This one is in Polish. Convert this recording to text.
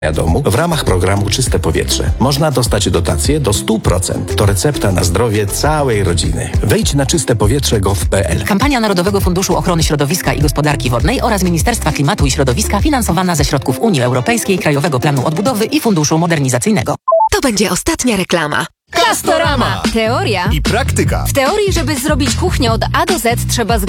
domu w ramach programu Czyste Powietrze. Można dostać dotację do 100%. To recepta na zdrowie całej rodziny. Wejdź na czystepowietrze.gov.pl. Kampania Narodowego Funduszu Ochrony Środowiska i Gospodarki Wodnej oraz Ministerstwa Klimatu i Środowiska finansowana ze środków Unii Europejskiej, Krajowego Planu Odbudowy i Funduszu Modernizacyjnego. To będzie ostatnia reklama. Castorama! Teoria i praktyka. W teorii, żeby zrobić kuchnię od A do Z, trzeba zgromadzić